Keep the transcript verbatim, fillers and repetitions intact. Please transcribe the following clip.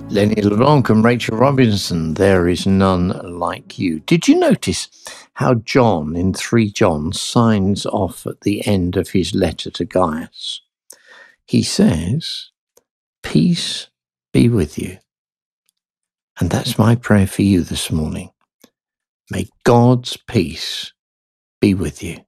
Lenny LeBlanc and Rachel Robinson, There Is None Like You. Did you notice how John in three John signs off at the end of his letter to Gaius? He says, peace be with you. And that's my prayer for you this morning. May God's peace be with you.